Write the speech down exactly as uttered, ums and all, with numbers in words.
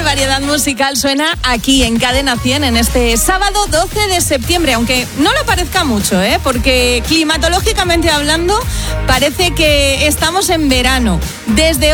variedad musical suena aquí en Cadena cien en este sábado doce de septiembre, aunque no lo parezca mucho, ¿eh? Porque climatológicamente hablando parece que estamos en verano. Desde